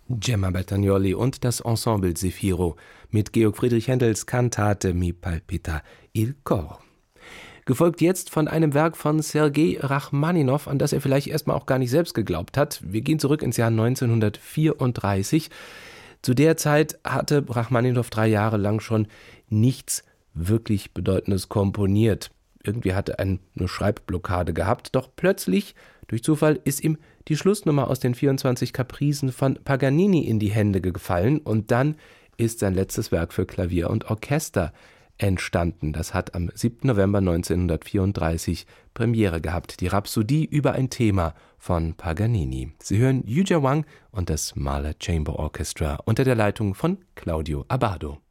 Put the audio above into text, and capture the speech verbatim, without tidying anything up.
Gemma Bertagnolli und das Ensemble Zefiro mit Georg Friedrich Händels Kantate Mi palpita il cor. Gefolgt jetzt von einem Werk von Sergei Rachmaninow, an das er vielleicht erstmal auch gar nicht selbst geglaubt hat. Wir gehen zurück ins Jahr neunzehnhundertvierunddreißig. Zu der Zeit hatte Rachmaninow drei Jahre lang schon nichts wirklich Bedeutendes komponiert. Irgendwie hatte er eine Schreibblockade gehabt, doch plötzlich, durch Zufall, ist ihm die Schlussnummer aus den vierundzwanzig Kapricen von Paganini in die Hände gefallen und dann ist sein letztes Werk für Klavier und Orchester entstanden. Das hat am siebten November neunzehnhundertvierunddreißig Premiere gehabt, die Rhapsodie über ein Thema von Paganini. Sie hören Yu Jia Wang und das Mahler Chamber Orchestra unter der Leitung von Claudio Abbado.